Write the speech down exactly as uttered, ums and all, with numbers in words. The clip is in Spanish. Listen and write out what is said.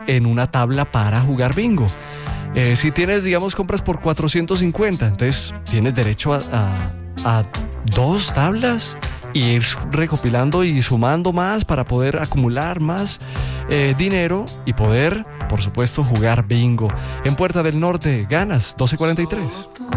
en una tabla para jugar bingo. Eh, si tienes, digamos, compras por cuatrocientos cincuenta, entonces tienes derecho a, a, a dos tablas y ir recopilando y sumando más para poder acumular más eh, dinero y poder, por supuesto, jugar bingo. En Puerta del Norte ganas doce cuarenta y tres.